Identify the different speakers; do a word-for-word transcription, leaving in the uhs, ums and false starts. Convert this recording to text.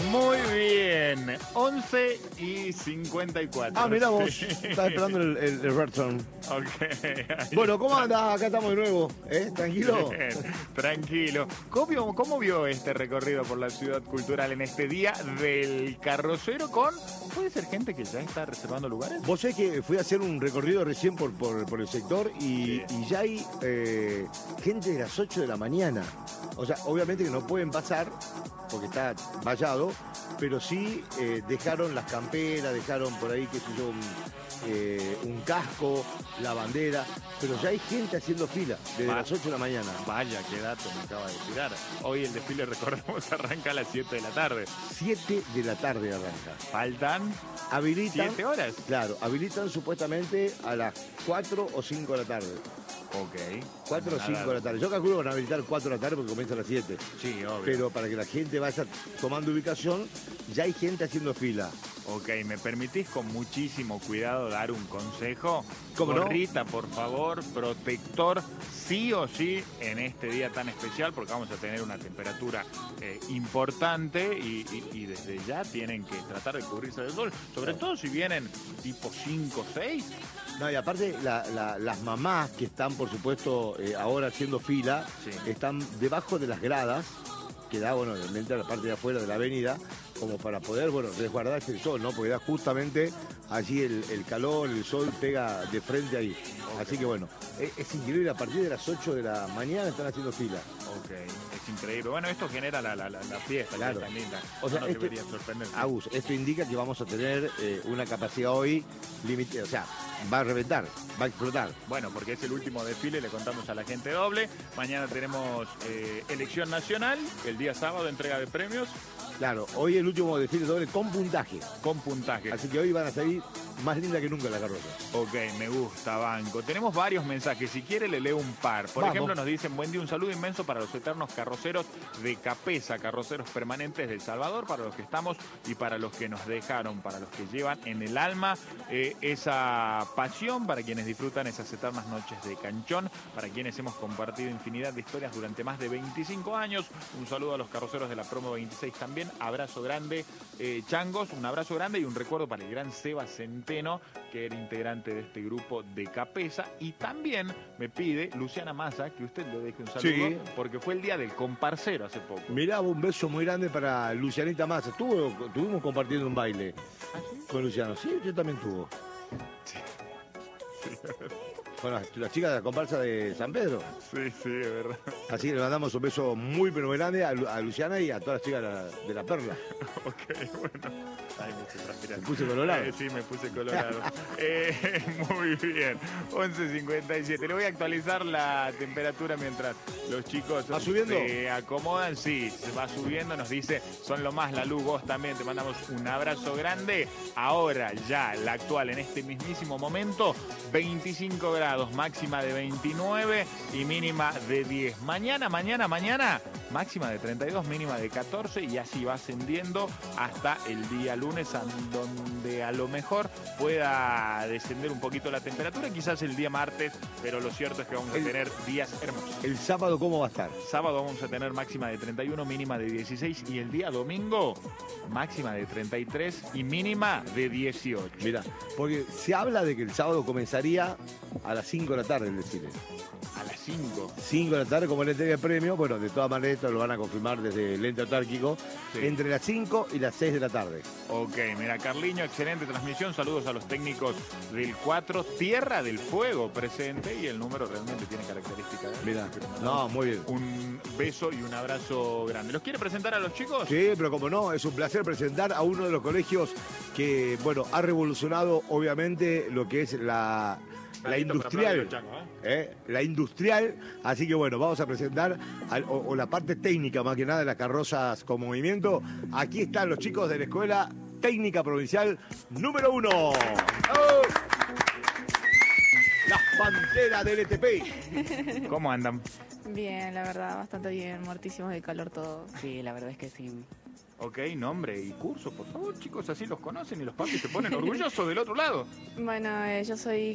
Speaker 1: Muy bien, once y cincuenta y cuatro.
Speaker 2: Ah, mirá vos,
Speaker 1: Sí.
Speaker 2: estaba esperando el, el, el red zone.
Speaker 1: Ok.
Speaker 2: Bueno, ¿cómo andás? Acá estamos de nuevo, ¿eh? ¿Tranquilo?
Speaker 1: Bien, tranquilo. ¿Cómo, ¿Cómo vio este recorrido por la ciudad cultural en este día del carrocero con, puede ser gente que ya está reservando lugares?
Speaker 2: Vos sabés que fui a hacer un recorrido recién por, por, por el sector y, y ya hay eh, gente de las ocho de la mañana. O sea, obviamente que no pueden pasar porque está vallado, pero sí eh, dejaron las camperas, dejaron por ahí, qué sé yo, un, eh, un casco, la bandera, pero ya hay gente haciendo fila desde
Speaker 1: Va.
Speaker 2: las ocho de la mañana.
Speaker 1: Vaya, qué dato me acaba de tirar. Hoy el desfile, recordemos, arranca a las siete de la tarde.
Speaker 2: siete de la tarde arranca.
Speaker 1: Faltan
Speaker 2: Habilitan,
Speaker 1: siete horas.
Speaker 2: claro, habilitan supuestamente a las cuatro o cinco de la tarde.
Speaker 1: Ok.
Speaker 2: cuatro o
Speaker 1: Nada.
Speaker 2: cinco de la tarde. Yo calculo que van a habilitar cuatro de la tarde porque comienza a las siete.
Speaker 1: Sí, obvio.
Speaker 2: Pero para que la gente vaya tomando ubicación, ya hay gente haciendo fila.
Speaker 1: Ok, ¿me permitís con muchísimo cuidado dar un consejo?
Speaker 2: ¿Cómo no?
Speaker 1: Gorrita, por favor, protector, sí o sí, en este día tan especial, porque vamos a tener una temperatura eh, importante y, y- y desde ya tienen que tratar de cubrirse del sol, sobre todo si vienen tipo cinco o seis.
Speaker 2: No, y aparte la- la- las mamás que están, por supuesto, eh, ahora haciendo fila,
Speaker 1: Sí.
Speaker 2: están debajo de las gradas, que da, bueno, realmente a la parte de afuera de la avenida, como para poder, bueno, resguardarse el sol, ¿no? Porque da justamente allí el, el calor, el sol pega de frente ahí. Así que bueno, es, es increíble, a partir de las ocho de la mañana están haciendo fila.
Speaker 1: Ok, es increíble. Bueno, esto genera la, la- la- la fiesta,
Speaker 2: Claro.
Speaker 1: que es tan linda.
Speaker 2: O sea,
Speaker 1: no
Speaker 2: esto-
Speaker 1: debería sorprender.
Speaker 2: Agus, esto indica que vamos a tener eh, una capacidad hoy limitada, o sea, va a reventar, va a explotar.
Speaker 1: Bueno, porque es el último desfile, le contamos a la gente doble. Mañana tenemos eh, elección nacional, el día sábado entrega de premios
Speaker 2: Claro, hoy el último desfile doble con puntaje.
Speaker 1: con puntaje.
Speaker 2: Así que hoy van a salir más linda que nunca la carroza.
Speaker 1: Ok, me gusta, banco. Tenemos varios mensajes, si quiere le leo un par. Por
Speaker 2: Vamos.
Speaker 1: ejemplo, nos dicen, buen día, un saludo inmenso para los eternos carroceros de Capesa, carroceros permanentes de El Salvador, para los que estamos y para los que nos dejaron, para los que llevan en el alma eh, esa pasión, para quienes disfrutan esas eternas noches de canchón, para quienes hemos compartido infinidad de historias durante más de veinticinco años. Un saludo a los carroceros de la promo veintiséis también. Abrazo grande, eh, changos, un abrazo grande y un recuerdo para el gran Seba Centeno, que era integrante de este grupo de Capesa. Y también me pide Luciana Massa que usted le deje un saludo,
Speaker 2: Sí.
Speaker 1: porque fue el día del comparcero hace poco.
Speaker 2: Mirá, un beso muy grande para Lucianita Massa. Estuvo, estuvimos compartiendo un baile con Luciano. Sí, yo también tuvo. Con las, las chicas de la comparsa de San Pedro.
Speaker 1: Sí, sí, es verdad.
Speaker 2: Así que le mandamos un beso muy, pero muy grande a, Lu- a Luciana y a todas las chicas de la, de la Perla.
Speaker 1: Ok, bueno. Ay, me hice transpirar.
Speaker 2: Me puse colorado.
Speaker 1: Eh, sí, me puse colorado. Eh, muy bien. once cincuenta y siete. Le voy a actualizar la temperatura mientras los chicos
Speaker 2: ¿Va subiendo?
Speaker 1: se acomodan. Sí, se va subiendo. Nos dice, son lo más, la luz. Vos también te mandamos un abrazo grande. Ahora ya, la actual, en este mismísimo momento, veinticinco grados, máxima de veintinueve y mínima de diez. Mañana, mañana, mañana, máxima de treinta y dos, mínima de catorce y así va ascendiendo hasta el día lunes, a donde a lo mejor pueda descender un poquito la temperatura, quizás el día martes, pero lo cierto es que vamos a
Speaker 2: El-
Speaker 1: tener días hermosos.
Speaker 2: El sábado, ¿cómo va a estar?
Speaker 1: Sábado vamos a tener máxima de treinta y uno, mínima de dieciséis y el día domingo máxima de treinta y tres y mínima de dieciocho.
Speaker 2: Mira, porque se habla de que el sábado comenzaría a las cinco de la tarde el desfile.
Speaker 1: A las cinco.
Speaker 2: cinco de la tarde como le entrega el premio, bueno, de todas maneras esto lo van a confirmar desde el ente autárquico,
Speaker 1: Sí.
Speaker 2: entre las cinco y las seis de la tarde.
Speaker 1: Ok, mira, Carliño, excelente transmisión. Saludos a los técnicos del cuatro, Tierra del Fuego presente y el número realmente tiene características.
Speaker 2: Mira,
Speaker 1: Que le mandamos
Speaker 2: no, muy bien.
Speaker 1: Un beso y un abrazo grande. ¿Los quiere presentar a los chicos?
Speaker 2: Sí, pero como no, es un placer presentar a uno de los colegios que, bueno, ha revolucionado obviamente lo que es la, la
Speaker 1: Carlito, para
Speaker 2: industrial.
Speaker 1: aplaudir, Chaco, ¿eh?
Speaker 2: ¿eh? La industrial, así que bueno, vamos a presentar al- o, o la parte técnica más que nada de las carrozas con movimiento. Aquí están los chicos de la Escuela Técnica Provincial número uno. ¡Oh! Las Panteras del E T P.
Speaker 1: ¿Cómo andan?
Speaker 3: Bien, la verdad, bastante bien, muertísimos de calor todos.
Speaker 4: Sí, la verdad es que sí.
Speaker 1: Ok, nombre y curso, por favor, chicos, así los conocen y los papis se ponen orgullosos del otro lado.
Speaker 3: Bueno, eh, yo soy